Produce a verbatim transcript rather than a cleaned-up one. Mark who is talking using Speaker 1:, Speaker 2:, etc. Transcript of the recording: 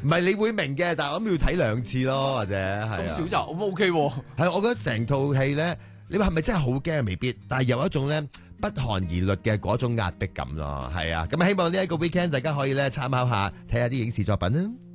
Speaker 1: 唔係你會明嘅，但係我諗要睇兩次咯，或者係
Speaker 2: 咁
Speaker 1: 啊
Speaker 2: 少集咁 OK 喎。
Speaker 1: 係，我覺得成套戲咧，你話係咪真係好驚？未必，但係有一種咧不寒而栗嘅嗰種壓迫感咯。係啊，咁希望呢一個 weekend 大家可以咧參考下，睇下啲影視作品啦。